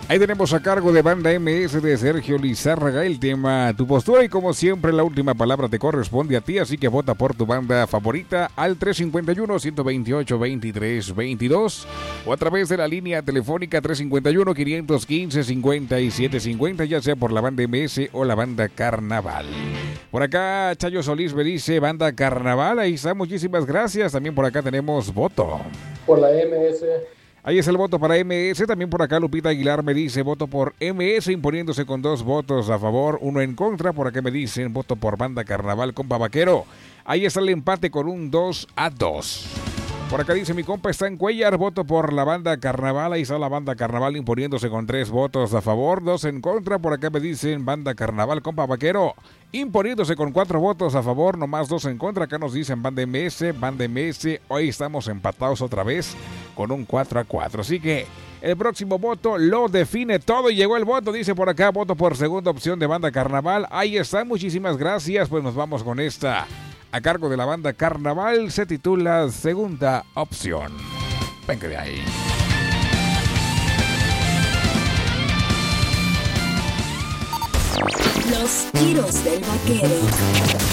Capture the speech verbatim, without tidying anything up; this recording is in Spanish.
Ahí tenemos a cargo de Banda M S de Sergio Lizárraga el tema Tu Postura, y como siempre la última palabra te corresponde a ti, así que vota por tu banda favorita al tres cinco uno, uno dos ocho, veintitrés veintidós o a través de la línea telefónica tres cinco uno, cinco uno cinco, cincuenta y siete cincuenta, ya sea por la Banda M S o la Banda Carnaval. Por acá Chayo Solís me dice Banda Carnaval, ahí está, muchísimas gracias. También por acá tenemos voto por la M S. Ahí es el voto para M S. También por acá Lupita Aguilar me dice voto por M S, imponiéndose con dos votos a favor, uno en contra. Por acá me dicen voto por Banda Carnaval, compa Vaquero. Ahí está el empate con un dos a dos. Por acá dice mi compa está en Cuellar, voto por la Banda Carnaval. Ahí está la Banda Carnaval imponiéndose con tres votos a favor, dos en contra. Por acá me dicen Banda Carnaval, compa Vaquero, imponiéndose con cuatro votos a favor, nomás dos en contra. Acá nos dicen Banda M S, Banda M S. Hoy estamos empatados otra vez con un cuatro a cuatro. Así que el próximo voto lo define todo. Y llegó el voto, dice por acá, voto por segunda opción de Banda Carnaval. Ahí está, muchísimas gracias. Pues nos vamos con esta a cargo de la Banda Carnaval, se titula Segunda Opción. Venga de ahí. Los tiros del vaquero.